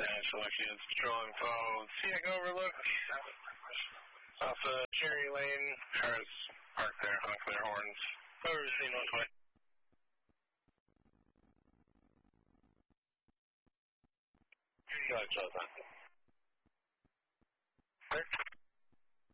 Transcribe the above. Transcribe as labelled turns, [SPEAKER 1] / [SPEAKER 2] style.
[SPEAKER 1] So like it's patrolling Seac Overlook. Off Cherry Lane. Cars parked there, honk their horns. Over to scene 120. Go ahead, Joe.